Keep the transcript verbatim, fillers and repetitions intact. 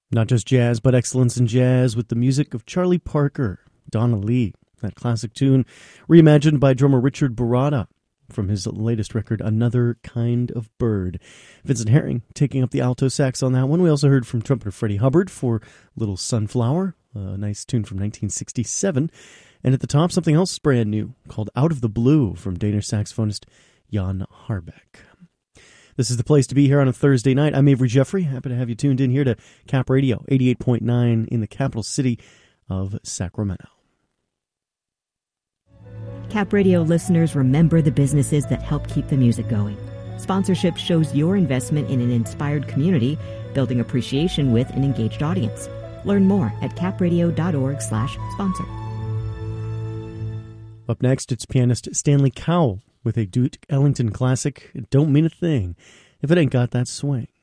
Not just jazz, but excellence in jazz with the music of Charlie Parker, Donna Lee, that classic tune reimagined by drummer Richard Baratta from his latest record, Another Kind of Bird. Vincent Herring taking up the alto sax on that one. We also heard from trumpeter Freddie Hubbard for Little Sunflower, a nice tune from nineteen sixty-seven. And at the top, something else brand new called Out of the Blue from Danish saxophonist Jan Harbeck. This is the place to be here on a Thursday night. I'm Avery Jeffrey. Happy to have you tuned in here to Cap Radio, eighty-eight point nine in the capital city of Sacramento. Cap Radio listeners, remember the businesses that help keep the music going. Sponsorship shows your investment in an inspired community, building appreciation with an engaged audience. Learn more at capradio.org slash sponsor. Up next, it's pianist Stanley Cowell with a Duke Ellington classic, Don't Mean a Thing If It Ain't Got That Swing.